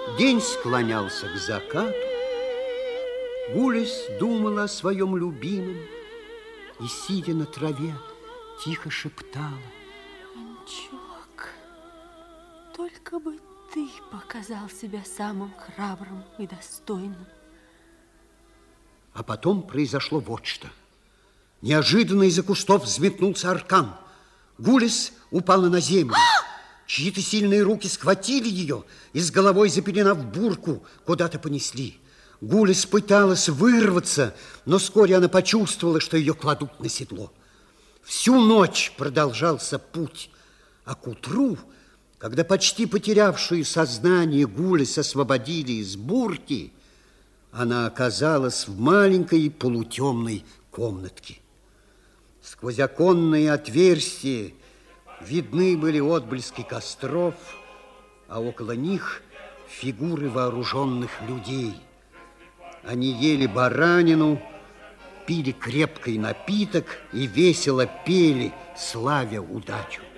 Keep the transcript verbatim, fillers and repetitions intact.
День склонялся к закату. Гулясь думала о своем любимом и, сидя на траве, тихо шептала: Анчок, только бы ты показал себя самым храбрым и достойным. А потом произошло вот что. Неожиданно из-за кустов взметнулся аркан. Гулясь упала на землю. Чьи-то сильные руки схватили ее и, с головой запеленав бурку, куда-то понесли. Гулясь пыталась вырваться, но вскоре она почувствовала, что ее кладут на седло. Всю ночь продолжался путь, а к утру, когда почти потерявшую сознание Гулясь освободили из бурки, она оказалась в маленькой полутемной комнатке. Сквозь оконные отверстия видны были отблески костров, а около них фигуры вооруженных людей. Они ели баранину, пили крепкий напиток и весело пели, славя удачу.